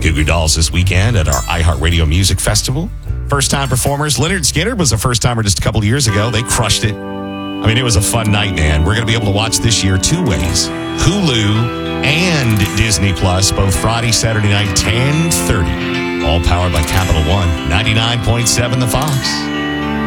Goo Goo Dolls this weekend at our iHeartRadio Music Festival. First-time performers. Leonard Skinner was a first-timer just a couple of years ago. They crushed it. I mean, it was a fun night, man. We're going to be able to watch this year two ways. Hulu and Disney Plus, both Friday, Saturday night, 10:30. All powered by Capital One, 99.7 The Fox.